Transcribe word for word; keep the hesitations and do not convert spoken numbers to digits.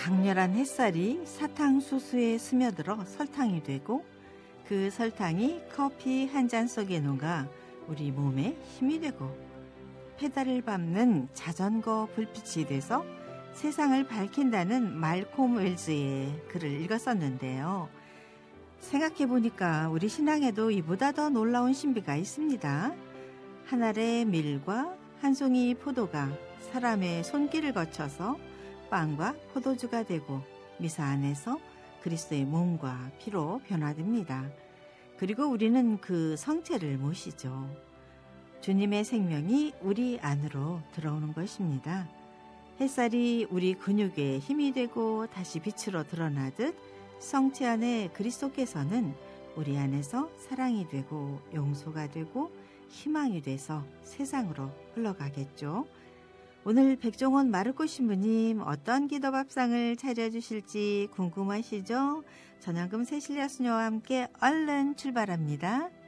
강렬한 햇살이 사탕수수에 스며들어 설탕이 되고 그 설탕이 커피 한 잔 속에 녹아 우리 몸에 힘이 되고 페달을 밟는 자전거 불빛이 돼서 세상을 밝힌다는 말콤 웰즈의 글을 읽었었는데요. 생각해보니까 우리 신앙에도 이보다 더 놀라운 신비가 있습니다. 한 알의 밀과 한 송이 포도가 사람의 손길을 거쳐서 빵과 포도주가 되고 미사 안에서 그리스도의 몸과 피로 변화됩니다. 그리고 우리는 그 성체를 모시죠. 주님의 생명이 우리 안으로 들어오는 것입니다. 햇살이 우리 근육에 힘이 되고 다시 빛으로 드러나듯 성체 안에 그리스도께서는 우리 안에서 사랑이 되고 용서가 되고 희망이 돼서 세상으로 흘러가겠죠. 오늘 백종원 마르코 신부님 어떤 기도밥상을 차려주실지 궁금하시죠? 전현금 새실려 수녀와 함께 얼른 출발합니다.